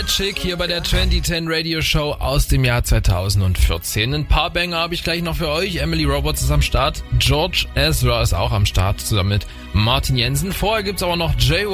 Chick hier bei der 2010 Radio Show aus dem Jahr 2014. Ein paar Banger habe ich gleich noch für euch. Emily Roberts ist am Start. George Ezra ist auch am Start, zusammen mit Martin Jensen. Vorher gibt's aber noch J.